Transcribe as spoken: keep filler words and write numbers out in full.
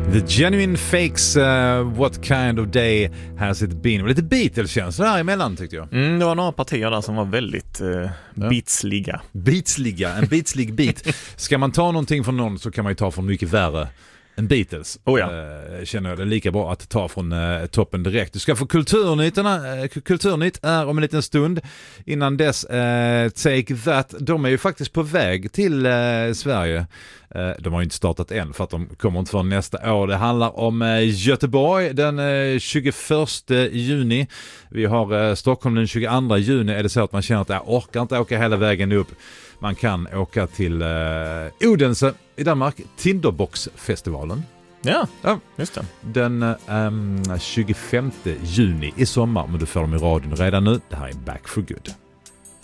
The Genuine Fakes, uh, What Kind of Day Has It Been? Lite Beatles-känsla där emellan tyckte jag. Mm, det var några partier där som var väldigt uh, ja. beatsliga. Beatsliga, en beatslig beat. Ska man ta någonting från någon så kan man ju ta från mycket värre än Beatles. Oh ja. uh, känner jag det lika bra att ta från uh, toppen direkt. Du ska få kulturnytterna. Uh, Kulturnytt är om en liten stund. Innan dess, uh, Take That. De är ju faktiskt på väg till uh, Sverige. Uh, de har ju inte startat än för att de kommer inte för nästa år. Det handlar om uh, Göteborg den uh, tjugoförsta juni. Vi har uh, Stockholm den tjugoandra juni. Är det så att man känner att jag orkar inte åka hela vägen upp. Man kan åka till uh, Odense i Danmark, Tinderbox-festivalen. Ja, ja, just det. Den um, tjugofemte juni i sommar, men du får dem i radion redan nu. Det här är Back for Good.